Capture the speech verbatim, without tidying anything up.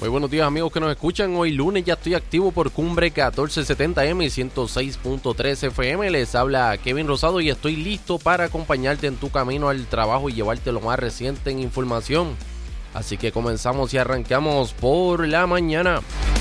Muy buenos días, amigos que nos escuchan. Hoy lunes ya estoy activo por Cumbre catorce setenta eme y ciento seis punto tres efe eme. Les habla Kevin Rosado y estoy listo para acompañarte en tu camino al trabajo y llevarte lo más reciente en información. Así que comenzamos y arrancamos por la mañana.